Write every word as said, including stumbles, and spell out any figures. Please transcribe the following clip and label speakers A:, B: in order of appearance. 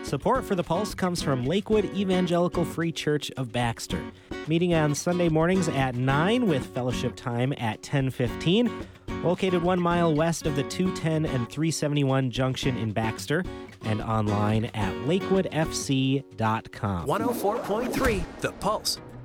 A: Support for The Pulse comes from Lakewood Evangelical Free Church of Baxter. Meeting on Sunday mornings at nine with fellowship time at ten fifteen. Located one mile west of the two ten and three seventy-one junction in Baxter, and online at lakewood f c dot com.
B: one oh four point three The Pulse.